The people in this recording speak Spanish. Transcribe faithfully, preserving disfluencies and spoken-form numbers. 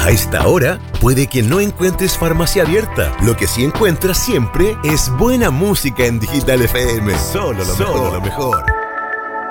A esta hora, puede que no encuentres farmacia abierta. Lo que sí encuentras siempre es buena música en Digital F M. Solo lo, Solo mejor. lo mejor.